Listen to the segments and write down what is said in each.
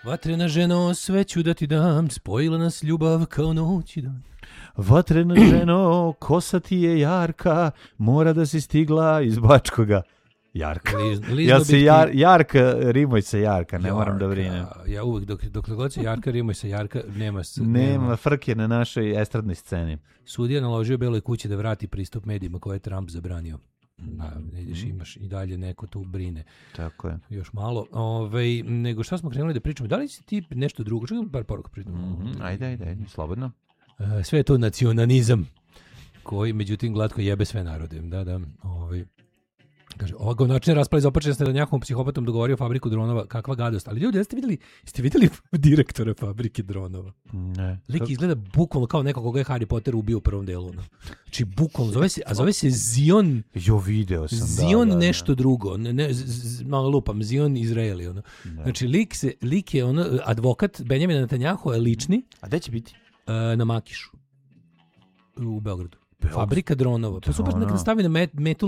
Vatrena ženo, sve ću da ti dam, spojila nas ljubav kao noć i dan. Vatrena ženo, kosa ti je jarka, mora da si stigla iz Bačkoga. Jarka. Jel se Jarka, rimoj se Jarka, ne moram da brinem. Ja uvijek, dok god se Jarka, rimoj se Jarka, nema frke na našoj estradnoj sceni. Sudija naložio Beloj kući da vrati pristup medijima koje je Trump zabranio. Imaš i dalje neko tu brine. Tako je. Još malo. Nego šta smo krenuli da pričamo? Da li si ti nešto drugo? Čekaj, par poruka pričamo. Ajde, slobodno. Sve je to nacionalizam koji, međutim, glatko jebe sve narode. Da. Kaže, ovako način raspali započeo s Netanjahovom psihopatom dogovorio fabriku dronova. Kakva gadost. Ali ljudi, jeste vidjeli direktora fabrike dronova? Ne. Lik izgleda bukvalno kao neko koga je Harry Potter ubio u prvom delu. No. Znači, bukvalno, zove se Zion. Jo, video sam. Zion nešto drugo. Malo lupam, Zion Izraeli. Ono. Znači, lik je advokat Benjamina Netanjahova je lični. A gde će biti? Na Makišu. U Beogradu. Fabrika dronova. Pa super neka stavi na metu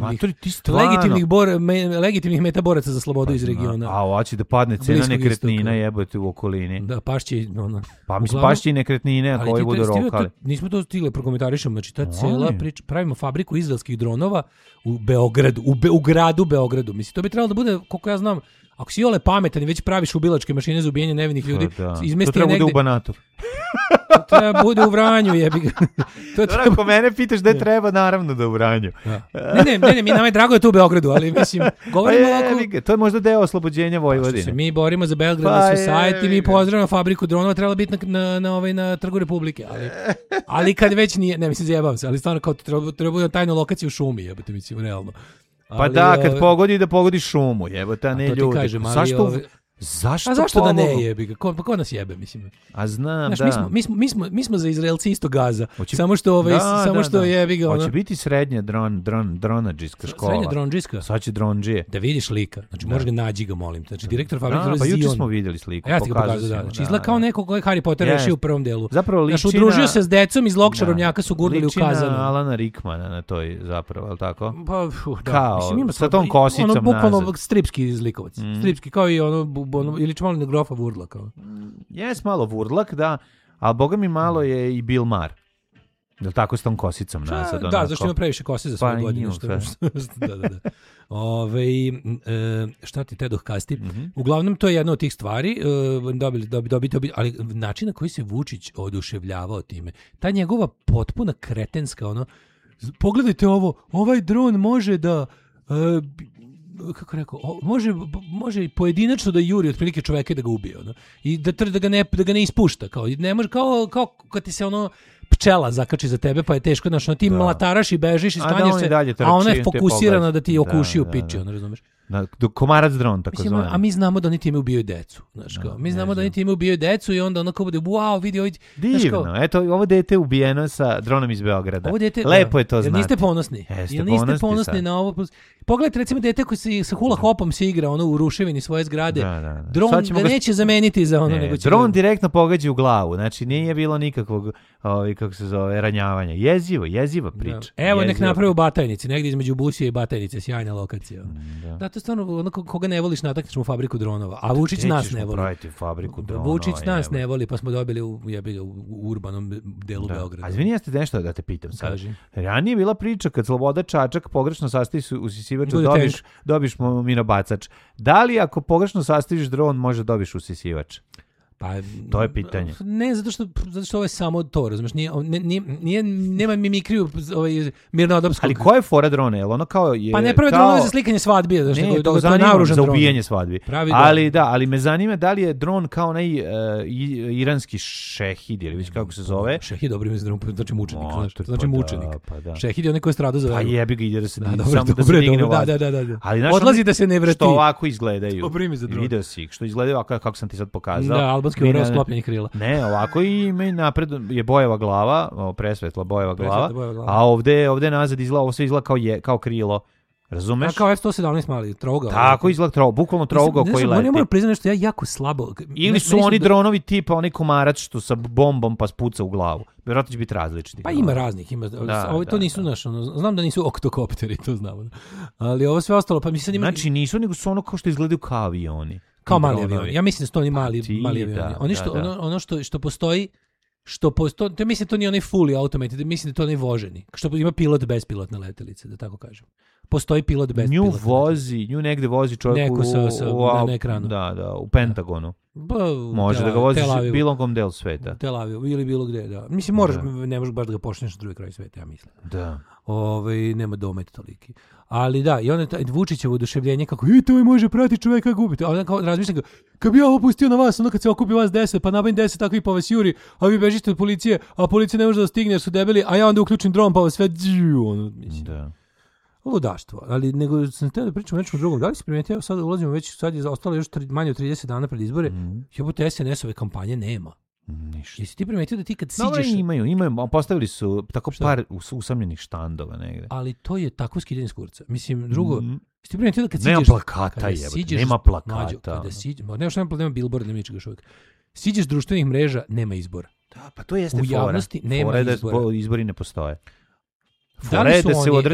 legitimnih metaboraca za slobodu iz regiona. A hoće da padne cena nekretnina jebote u okolini. Da, pašće pašće i nekretnine koje budu rokali. Nismo to stigli prokomentarišemo, znači ta cela priča, pravimo fabriku izraelskih dronova u Beogradu, u gradu Beogradu. Mislim, to bi trebalo da bude, koliko ja znam, ako si iole pametan i već praviš ubilačke mašine za ubijanje nevinih ljudi, izmesti je negde. To treba bude u Banatu. To treba bude u Vranju, jebi ga. Ako mene pitaš gde treba, naravno da u Vranju. Ne, nama je drago da tu u Beogradu, ali mislim, govorimo ovako. To je možda deo oslobođenja Vojvodine. Se mi borimo za Belgrad Society, mi pozdravljamo fabriku dronova, trebala biti na Trgu Republike, ali kad već nije, ne mislim, zajebavam se, ali stvarno kao treba bude tajna lokacija u šumi, jebote, mislim, realno. Pa da, kad pogodi šumu, jebote, ne ljudi. Kažem, zašto da ne jebi ga? Ko nas jebe, mislim? A znam, znaš, da. Mi smo za Izraelci isto Gaza. Samo što jebi ga. Hoće biti srednja dronadžijska škola. Srednja dronadžijska? Sad će dronadžije. Da vidiš lika. Znači, možeš ga nađi ga, molim. Znači, direktor fabrike Zion. Pa juče smo vidjeli sliku. Ja ti ga pokazao, da. Znači, izgleda kao neko koji je Harry Potter rešio u prvom delu. Zapravo liči na... udružio se s decom iz Log čarobnjaka su gurnuli u kazanu. Liči na Alana Rickmana na toj, zapravo, je li tako? Pa, da. Kao, sa tom kosicom nazad. Bukvalno stripski izlikovac. Stripski, kao i ili malo na grofa Vurdla kao. Jes malo Vurdlak, da, ali boga mi malo je i Bill Maher. Je li tako s tom kosicom nazad? Da, zašto ima previše kose za svoje godine. Da. Šta ti tedoh kasti? Uglavnom, to je jedna od tih stvari. Dobiti, ali način na koji se Vučić oduševljavao time. Ta njegova potpuna kretenska, pogledajte ovo, ovaj dron može da... kako rekao, može i pojedinačno da juri otprilike čoveka i da ga ubije, i da ga ne ispušta, kao ne može, kao kad ti se pčela zakači za tebe, pa je teško, ti mlataraš i bežiš i sklanjaš se, a ona je fokusirana da ti okuši u piči, razumeš? Komarac dron, tako zvani. A mi znamo da oni time ubijaju decu. Mi znamo da oni time ubijaju decu i onda onako bude, wow, vidi ovdje. Divno, eto, ovo dete je ubijeno sa dronom iz Beograda. Lepo je to znati. Niste ponosni? Jel niste ponosni na ovo? Pogledajte, recimo, dete koji se sa hula hopom se igra u ruševini svoje zgrade. Dron ga neće zameniti za ono. Nego će dron direktno pogađa u glavu. Znači, nije bilo nikakvog, kako se zove, ranjavanja. Jeziva priča. Evo, nek napravi u Batajnici, negdje između Busije i Batajnice, sjajna lokacija. Da, to je stvarno, koga ne voliš, natakneš mu fabriku dronova. A Vučić nas ne voli. Vučić nas ne voli, pa smo dobili u urbanom delu Beograda. A izvini, jeste nešto da te pitam sad. Ranije je bila priča kad Sloboda Čačak pogrešno sastavi usisivač, dobiš minobacač. Da li ako pogrešno sastaviš dron, može dobiš usisivač? Pa, to je pitanje. Ne, zato što ovo je samo to, razumiješ, nema mimikriju mirnodopskog. Ali koja je fora drona? Je ono kao je, pa ne prave dronove za slikanje svadbi, znači ne, to zanima za ubijanje svadbi. Ali me zanima da li je dron kao onaj iranski šehid, ili već kako se zove. Šehid, dobro ime znači mučenik, znači mučenik. Šehid je onaj koji je stradao za veru. Pa jebi ga, ide da se digne. Da. Odlazi da se ne vrati. Što ovako izgledaju. Oprimi za dron. Video si što izgledaju kako sam ti sad pokazao. Sklopljenih krila. Ne, ovako i ima napred je bojeva glava, presvetla bojeva glava, a ovde nazad izgleda, ovo sve izgleda kao krilo. Razumeš? A kao F-117 mali, trougao. Tako izgleda bukvalno trougao koji leti. Ne moram priznati nešto, ja jako slabo... Ili su oni dronovi tipa onaj komarac što sa bombom pa spuca u glavu. Vjerojatno će biti različiti. Pa ima raznih, ima. To nisu naš, znam da nisu oktokopteri, to znamo. Ali ovo sve ostalo, pa mislim... Znači nisu, nego su ono kao što izgledaju kao avioni. Kao mali avioni. Ja mislim da su to oni mali avioni. Oni ono što postoji, to mislim to nije onaj fully automated, mislim da to onaj voženi. Što ima pilot bespilotne letelice, da tako kažem. Postoji pilot bespilotne. Nju negde vozi čovjek na ekranu. Da, u Pentagonu. Može da ga voziš bilo kom delu sveta. Tel Aviv ili bilo gde, da. Mislim, ne možeš baš da ga pošliš na drugi kraj sveta, ja mislim. Da. Nema domet toliki. Ali da, i onda Vučićevo oduševljenje kako to može prati čoveka gubiti. A onda kao razmišljam kad bi ja ovo pustio na vas, onda kad se okupi vas 10, pa nabavim 10 takvih pa vas juri, a vi bežite od policije, a policija ne može da stigne jer su debeli, a ja onda uključim dron pa vas sve mislim. Da. Ludaštvo, ali nego sam htio da pričam o nečemu drugom. Da li si primetio, sad ulazimo već, sad je ostalo još manje od 30 dana pred izbore, jebote SNS-ove kampanje nema. Ništa. Jesi ti primetio da ti kad siđeš... Dobre, imaju, postavili su tako par usamljenih štandova negde. Ali to je tako skidanje s kurca. Mislim, drugo, jesi ti primetio da kad siđeš... Nema plakata, nema plakata. Kada siđeš, nema billboarda, nema ničega još uvijek. Siđeš društvenih mreža, nema izbora. Da, pa to jeste u javnosti nema izbora. Izbori ne postoje. Da li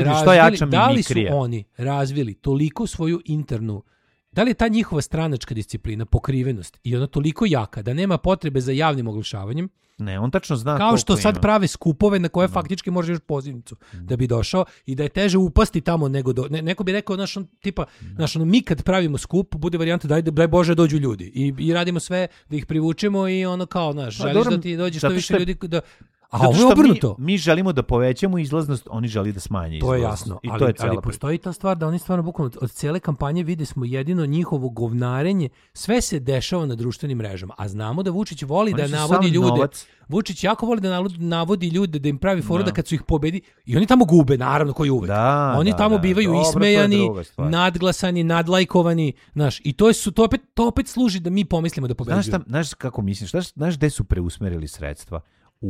su oni razvili toliko svoju internu, da li je ta njihova stranačka disciplina, pokrivenost i ona toliko jaka da nema potrebe za javnim oglašavanjem? Ne, on tačno zna kao što sad prave skupove na koje faktički možeš još pozivnicu da bi došao i da je teže upasti tamo nego neko bi rekao mi kad pravimo skup bude varijanta daj Bože dođu ljudi i radimo sve da ih privučemo i ono kao želiš da ti dođe što više ljudi da. A ovo je obrnuto. Mi želimo da povećamo izlaznost, oni žele da smanje izlaznost. To je jasno, ali postoji ta stvar da oni stvarno bukvalno od cele kampanje vidi smo jedino njihovo govnarenje, sve se dešava na društvenim mrežama, a znamo da Vučić voli da navodi ljude. Novac. Vučić jako voli da navodi ljude, da im pravi foru da kad su ih pobedi, i oni tamo gube, naravno, koji uvek. Oni tamo bivaju ismejani, nadglasani, nadlajkovani, i to opet služi da mi pomislimo da pobeđuju. Znaš kako misliš, znaš gde su preusmerili sredstva?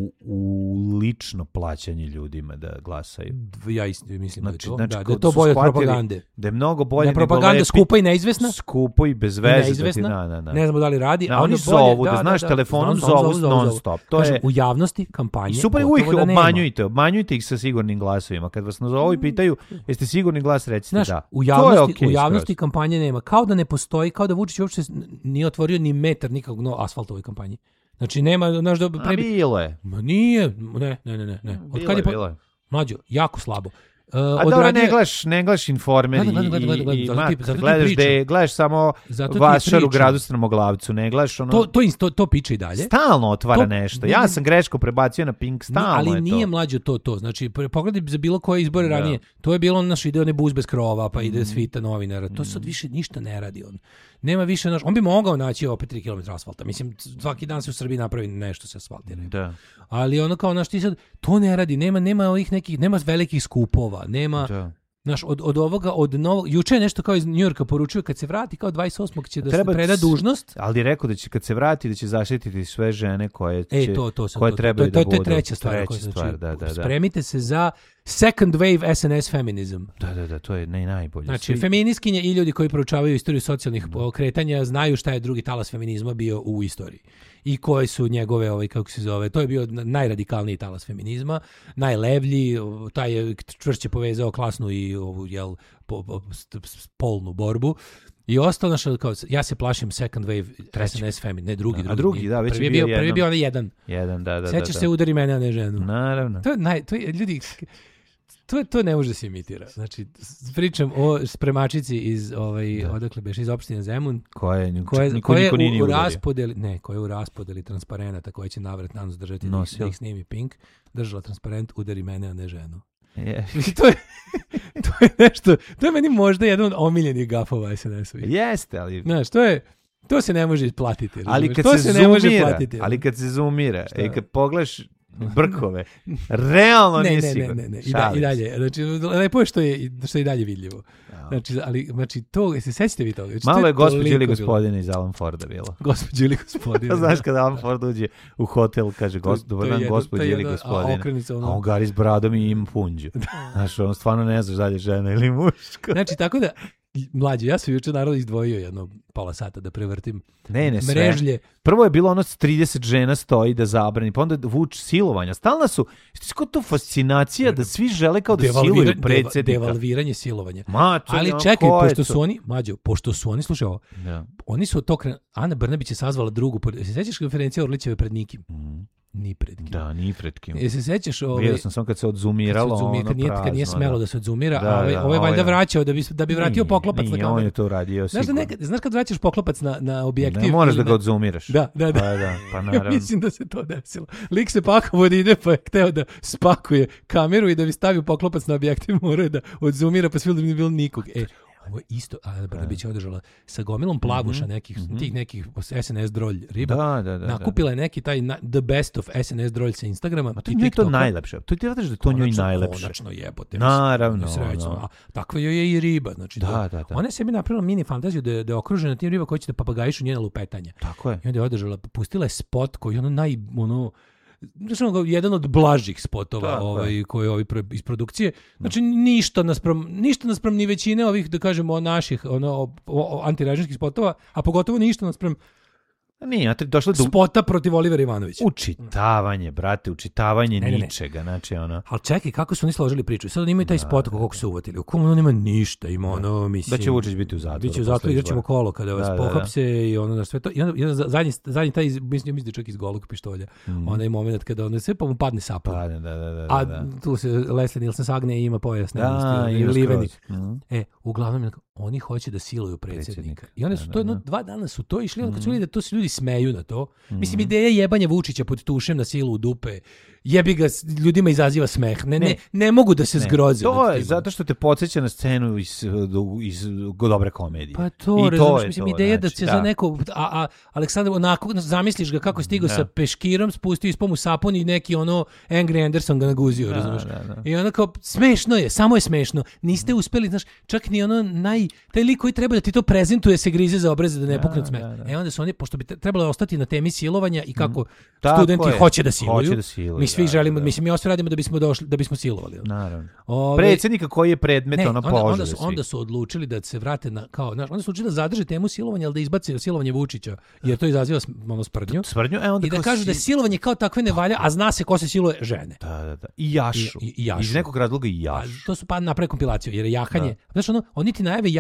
U lično plaćanje ljudima da glasaju. Ja mislim da je to bolje od propagande. Da je mnogo bolje nego propaganda skupa i neizvesna. Skupo i bez veze. Neizvesna. Ne znamo da li radi. Oni zovu, da znaš, telefonom zovu non stop. To je u javnosti kampanje. Super, uvijek obmanjujte ih sa sigurnim glasovima. Kad vas nazovu i pitaju jeste sigurni glas, recite da. U javnosti kampanje nema. Kao da ne postoji, kao da Vučić uopšte nije otvorio ni metar nikakvog asfaltovoj kampanji. Znači nema, bilo je. Ma nije, ne. Od kad je bilo je. Mlađo, jako slabo. Dobro, ne gledaš Informer gledaš samo Vašar u gradu Strmoglavcu, ne gledaš ono... To piče i dalje. Stalno otvara nešto. Ja sam greško prebacio na Pink, stalno je to. Ali nije mlađo to. Znači, pogledaj za bilo koje izbore ranije. To je bilo ide one buz bez krova, pa ide svita novinara. To sad više ništa ne radi on. Nema više, on bi mogao naći opet 3 km asfalta. Mislim, svaki dan se u Srbiji napravi nešto se asfaltira. Da. Ali ono kao, ti sad, to ne radi, nema ovih nekih, nema velikih skupova, nema, od novog, juče je nešto kao iz Njujorka poručio, kad se vrati kao 28. će da se preda dužnost. Ali je rekao da će kad se vrati da će zaštititi sve žene koje će, koje trebaju da budu. To je treća stvar. Da. Spremite se za second wave SNS feminizam. Da, to je najbolje. Znači, feministkinje i ljudi koji proučavaju istoriju socijalnih kretanja znaju šta je drugi talas feminizma bio u istoriji. I koje su njegove, kako se zove, to je bio najradikalniji talas feminizma, najlevlji, taj je čvršće povezao klasnu i polnu borbu. I ostalo kao, ja se plašim second wave SNS femin, ne drugi. A drugi, da, već je bio prvi bio onaj jedan. Da. Sećaš se udari mene, a ne ženu. Naravno. To je ljudi... To ne može se imitira. Znači, pričam o spremačici iz odakle beš iz opštine Zemun, koja je u raspodeli transparenata koji će navrat na nos držati da ih snimi Pink, držala transparent udari mene, a ne ženu. To je nešto, to je meni možda jedan od omiljenih gafova SNS-ovi. Jeste, ali... Znaš, to se ne može isplatiti. Ali kad se zoomira i kad pogledaš brkove, realno nije sigurno. Ne. I dalje. Znači, lepo je što je i dalje vidljivo. Znači, to, se sećate vi toga? Malo je gospođa ili gospodina iz Alan Forda bilo. Gospođa ili gospodina. Znaš kada Alan Ford uđe u hotel, kaže, dobar dan, gospođa ili gospodina. A on gari s bradom i ima punđu. Znaš, on stvarno ne znaš da li je žena ili muško. Znači, tako da, Mlađe, ja sam juče naravno izdvojio jedno pola sata da prevrtim mrežlje. Sve. Prvo je bilo ono 30 žena stoji da zabrani, pa onda vuč silovanja. Stalna su, što to fascinacija da svi žele kao da siluju predsjednika. Devalviranje silovanja. Mačo, ali čekaj, pošto su oni, slušaj ovo, oni su to, Ana Brnabić je sazvala drugu, se sećaš konferencije Orlićeve pred nikim? Ni pred kim. Da, ni pred kim. Se sećaš Vidio sam kad se odzumiralo, kad nije smelo da se odzumira, a ovaj valjda vraćao da bi vratio poklopac na kameru. On je to uradio sigurno. Znaš kad vraćaš poklopac na objektiv? Ne moraš da ga odzumiraš. Da. Pa naravno. Mislim da se to desilo. Lik se pakovo da ide, pa je hteo da spakuje kameru i da bi stavio poklopac na objektiv, morao da odzumira, pa sve da bi bilo nikog. Ovo je isto, Ana Brnabić je održala sa gomilom plavuša tih nekih SNS drolj riba. Da. Nakupila je neki taj the best of SNS drolj sa Instagrama. Ma to je to najlepše. To ti radiš da to njoj najlepše. Konačno jebote. Naravno. Takva joj je i riba. Znači, da. Ona je sebi napravila mini fantaziju da je okružena tim riba koji će da papagajišu njena lupetanja. Tako je. I onda je održala, pustila je spot koji je jedan od blažih spotova koji iz produkcije. Znači ništa naspram ni većine ovih, da kažemo, naših antirežimskih spotova, a pogotovo ništa naspram Nije, došlo do spota protiv Olivera Ivanovića. Učitavanje, brate, ničega, znači ono. Al čekaj, kako su oni složili priču? Sad oni imaju taj spot kako su uvatili. U kom ono nema ništa, ima ono, mislim. Da će Vučić biti u zatvoru. Biće u zatvoru, igraćemo kolo kada vas pohapse i ono na sve to. I onda zadnji taj, mislim čak iz golog pištolja. Onaj moment kada ono sve pa mu padne sapun. A tu se Leslie Nielsen sagne i ima pojas i liveni. Uglavnom oni hoće da siluju predsjednika. I onda su to 2 dana su to išli, kad su vidjeli da to se ljudi smeju na to. Mislim, ideja jebanja Vučića pod tušem na silu u dupe, jebi ga, ljudima izaziva smeh. Ne mogu da se zgroze. To je zato što te podsjeća na scenu iz dobre komedije. Pa to, razumiješ, mislim, ideja da će za neko, a Aleksandar, onako, zamisliš ga kako stigao sa peškirom, spustio ispod mu sapun i neki ono Angry Anderson ga naguzio, razumiješ. I onda kao, smešno je, samo je smešno. Niste uspeli, znaš, čak ni ono taj lik koji treba da ti to prezentuje se grize za obraze da ne pukne od smeha. Onda su oni, pošto bi trebalo ostati na temi silovanja i kako studenti hoće da siluju. Mi svi želimo, mislim, mi sve radimo da bismo silovali. Naravno. Predsjednika koji je predmet položili. Onda su odlučili da se vrate na, kao, onda su odlučili da zadrže temu silovanja, ali da izbace silovanje Vučića, jer to izaziva sprdnju. I da kažu da silovanje kao takve ne valja, a zna se ko se siluje, žene. Da. I jašu. Iz nekog razloga i jašu. To su pa napravili kompilaciju, jer je jahanje. Znaš, oni ti najave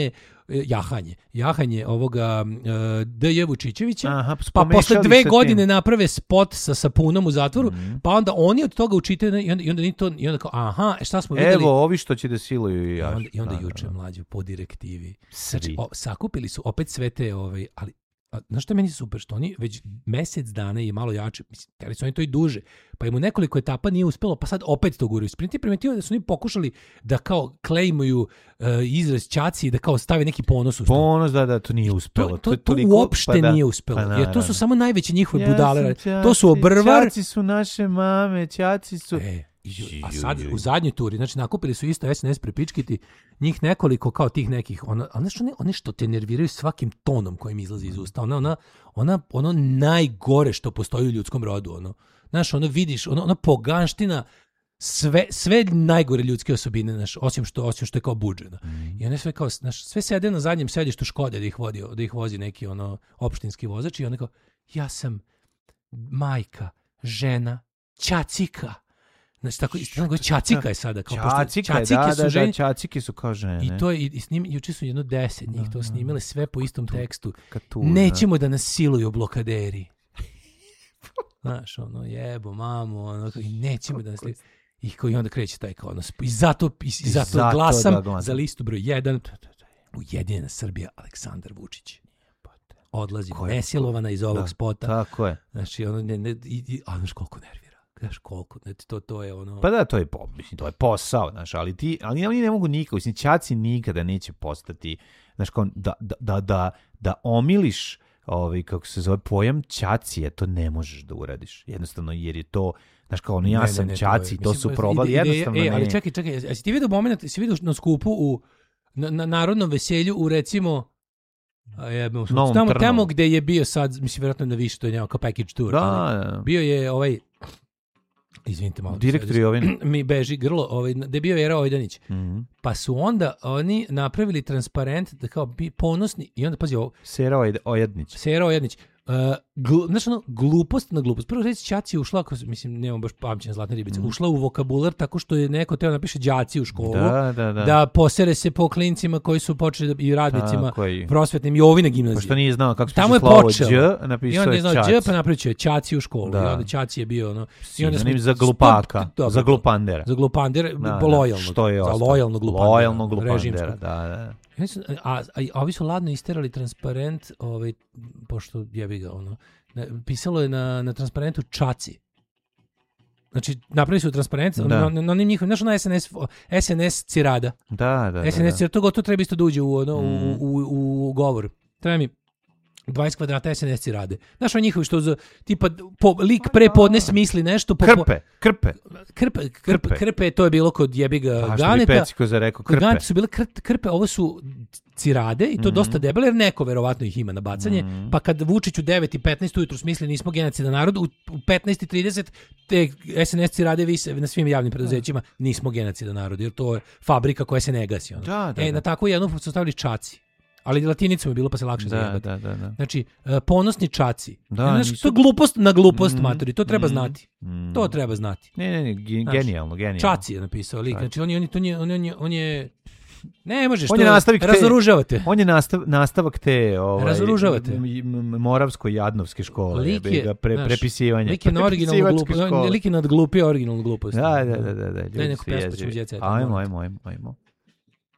jahanje ovoga D.J. Vučićevića, pa posle 2 godine naprave spot sa sapunom u zatvoru, pa onda oni od toga učitaju i onda kao, šta smo vidjeli? Evo, ovi što će da siluju i jašu. I onda juče mlađe po direktivi. Znači, sakupili su opet sve te, ali znaš što je meni super, što oni već mjesec dana je malo jače, mislim, ali su oni to i duže, pa im u nekoliko etapa nije uspelo, pa sad opet to guraju. Sprint je primetio da su oni pokušali da kao klejmuju izraz ćaci i da kao stave neki ponos u to. Ponos, da, to nije uspelo. To uopšte nije uspelo, jer to su samo najveće njihove budale. To su Obrvar. Ćaci su naše mame, ćaci su... A sad u zadnjoj turi, znači nakupili su isto SNS prepičkiti, njih nekoliko kao tih nekih, one što te nerviraju svakim tonom kojim izlazi iz usta, ono najgore što postoji u ljudskom rodu, znaš, vidiš, ona poganština, sve najgore ljudske osobine, znaš, osim što je kao buđena. I one sve kao, znaš, sve sede na zadnjem sedištu Škode da ih vozi neki opštinski vozač i one kao, ja sam majka, žena, ćacika. Znači, tako, ćacika je sada. Ćacike su kao žene. I to je, juče su 10 njih to snimile, sve po istom tekstu. Nećemo da nas siluju blokaderi. Znaš, jebo, mamo, i nećemo da nas siluju. I onda kreće taj kao, i zato glasam za listu broj 1. Ujedinjena Srbija, Aleksandar Vučić. Odlazi nesilovana iz ovog spota. Tako je. Znači, znaš koliko nervira. Znaš koliko, to je ono... Pa da, to je posao, znaš, ali oni ne mogu nikako, mislim, ćaci nikada neće postati, znaš, kao, da omiliš, kako se zove, pojam ćacije, to ne možeš da uradiš, jednostavno, jer je to, znaš, kao, ja sam ćaci, to su probali, jednostavno ne... Ali čekaj, jesi ti vidio moment, si vidio na skupu, na narodnom veselju, u recimo... Tamo gde je bio sad, mislim, vjerojatno na više, to je nekako package tour. Da. Bio je izvinite malo. Direktor Jovina. Mi beži grlo, da je bio Era Ojdanić. Pa su onda oni napravili transparent da kao bi ponosni i onda pazi ovo. Sera Ojednić. Znaš ono, glupost na glupost. Prvo reći Ćaci je ušla, mislim, nemam baš pamćenja zlatne ribice, ušla u vokabular tako što je neko teo napiše đaci u školu, da posere se po klincima koji su počeli i radnicima prosvetnim Jovine gimnazije. Pa što nije znao kako se piše slovo Đ, napisao je Ćaci. I onda je znao Đ, pa napravio Ćaci u školu. Da. I onda Ćaci je bio ono... Sinonim za glupaka, za glupandera. Za glupandera, lojalnog. Što je za lojalnog glupandera. Lojalnog glupandera, da. A ovi su ladno isterali transparent, pošto jebi ga, pisalo je na transparentu Čaci. Znači, napravili su transparent, na onim njihovim, znaš SNS cirada. Da. SNS cirada, to gotovo treba isto da uđe u govor. Treba mi 20 kvadrata SNS cirade. Znaš, on njihovi što tipa lik prepodne smisli nešto. Krpe, to je bilo kod jebiga Ganeta. Što bi Peciko za rekao, krpe. Ganeta su bile krpe, ovo su cirade i to dosta debele, jer neko verovatno ih ima na bacanje, pa kad Vučić u 9:15 ujutru smisli nismo genocidan narod, u 15:30 te SNS cirade vise na svim javnim preduzećima nismo genocidan narod, jer to je fabrika koja se ne gasi. Na takvu jednu su stavili Čaci. Ali latinicom je bilo pa se lakše zajebati. Da. Znači, ponosni Čaci. To je glupost na glupost, matori. To treba znati. To treba znati. Ne, genijalno. Čaci je napisao lik. Znači, on je... Ne možeš, razoružavate. On je nastavak te moravsko-jadnovske škole. Prepisivanje. Lik je na originalnu glupost. Lik je nadglupio originalnu glupost. Da. Daj neku pesmu, ćemo djecati. Ajmo.